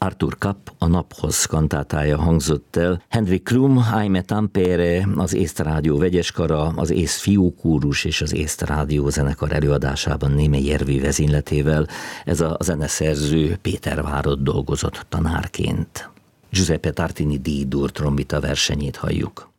Arthur Kapp a Naphoz kantátája hangzott el. Henrik Krum, Aime Tampere, az Észt Rádió vegyeskara, az Észt fiúkórus és az Észt Rádió zenekar előadásában Némely Jervi vezényletével. Ez a zeneszerző Pétervárott dolgozott tanárként. Giuseppe Tartini D-dur trombita versenyét halljuk.